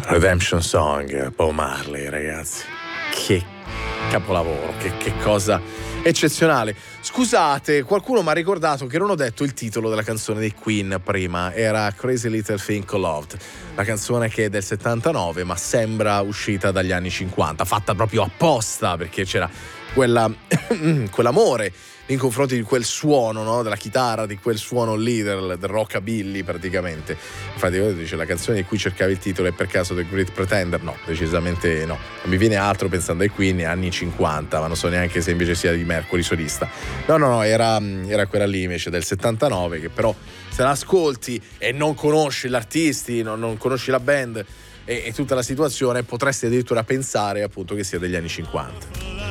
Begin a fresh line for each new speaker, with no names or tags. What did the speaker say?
Redemption Song, Bob Marley, ragazzi. Che capolavoro, che cosa eccezionale. Scusate, qualcuno mi ha ricordato che non ho detto il titolo della canzone dei Queen prima. Era Crazy Little Thing Called Love, la canzone che è del 79 ma sembra uscita dagli anni 50, fatta proprio apposta perché c'era quell'amore in confronti di quel suono, no? Della chitarra, di quel suono lì del rockabilly praticamente. Infatti dice la canzone di cui cercavi il titolo è per caso The Great Pretender? No, decisamente no. Non mi viene altro pensando ai Queen anni 50, ma non so neanche se invece sia di Mercury solista. No, era quella lì invece del 79 che però se la ascolti e non conosci gli artisti, non conosci la band e tutta la situazione potresti addirittura pensare appunto che sia degli anni 50.